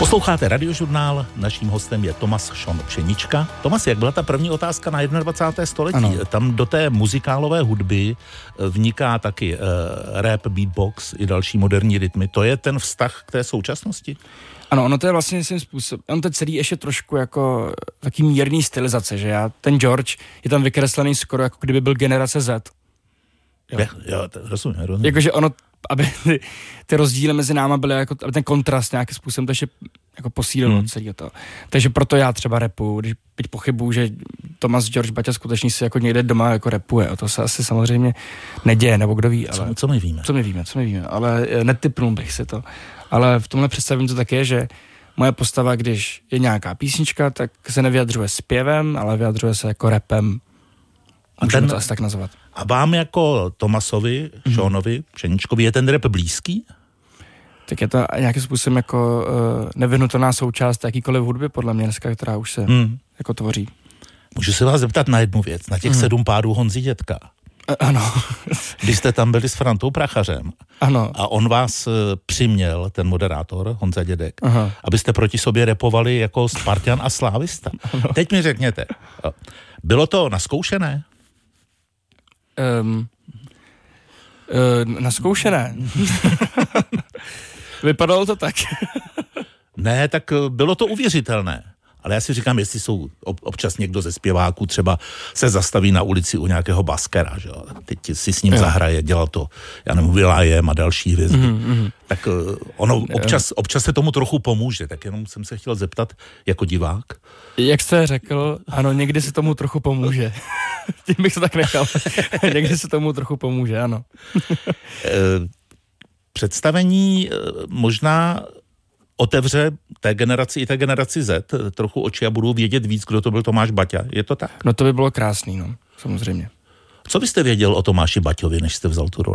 Posloucháte Radiožurnál, naším hostem je Tomas Šon Pšenička. Tomas, jak byla ta první otázka na 21. století? Ano. Tam do té muzikálové hudby vniká taky rap, beatbox i další moderní rytmy. To je ten vztah k té současnosti? Ano, ono to je vlastně svým způsobem. On to celý ještě trošku jako taký mírný stylizace, že ten George je tam vykreslený skoro jako kdyby byl generace Z. Jo, rozumím. Jakože ono, aby ty rozdíly mezi náma byly jako, aby ten kontrast nějakým způsobem to ještě jako posílilo celý to. Takže proto já třeba rapuju, když teď pochybuju, že Tomas George Baťa skutečně si jako někde doma jako rapuje. To se asi samozřejmě neděje, nebo kdo ví. Ale co my víme? Co my víme, ale netipnul bych si to. Ale v tomhle představím to tak je, že moje postava, když je nějaká písnička, tak se nevyjadřuje zpěvem, ale vyjadřuje se jako rapem. Můžeme to asi tak nazvat. A vám jako Tomasovi, Šonovi, Pšeničkovi je ten rap blízký? Tak je to nějakým způsobem jako nevyhnutelná součást jakýkoliv hudby, podle mě dneska, která už se jako tvoří. Můžu se vás zeptat na jednu věc, na těch 7 pádů Honzy Dětka. Ano. Když jste tam byli s Frantou Prachařem a on vás přiměl, ten moderátor Honza Dědek, abyste proti sobě rapovali jako Spartan a Slávista. Ano. Teď mi řekněte, bylo to naskoušené? Naskoušené. Vypadalo to tak. Ne, tak bylo to uvěřitelné. Ale já si říkám, jestli jsou občas někdo ze zpěváků třeba se zastaví na ulici u nějakého baskera, že jo, teď si s ním zahraje, dělal to, já nevím, Will.i.am a další hvězdy. Tak ono občas se tomu trochu pomůže, tak jenom jsem se chtěl zeptat jako divák. Jak jste řekl, ano, někdy se tomu trochu pomůže. Tím bych to tak nechal. Někdy se tomu trochu pomůže, ano. Představení možná otevře té generaci i té generaci Z trochu oči a budou vědět víc, kdo to byl Tomáš Baťa. Je to tak? No to by bylo krásný, no, samozřejmě. Co byste věděl o Tomáši Baťovi, než jste vzal tu roli?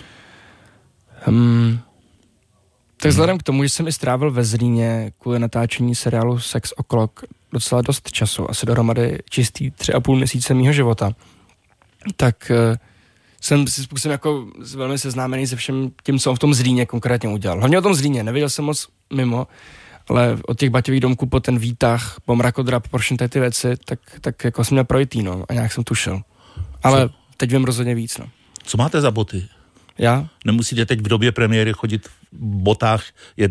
Tak vzhledem k tomu, že jsem i strávil ve Zlíně kvůli natáčení seriálu Sex O'Clock docela dost času, asi dohromady čistý 3,5 měsíce mýho života, tak jsem si způsobem jako velmi seznámený se všem tím, co on v tom Zlíně konkrétně udělal. Hlavně o tom Zlíně, nevěděl jsem moc mimo, ale od těch Baťových domků po ten výtah, po mrakodrap, po všechny ty věci, tak jako jsem měl projitý, no, a nějak jsem tušil. Ale teď vím rozhodně víc, no. Co máte za boty? Já? Nemusíte teď v době premiéry chodit v botách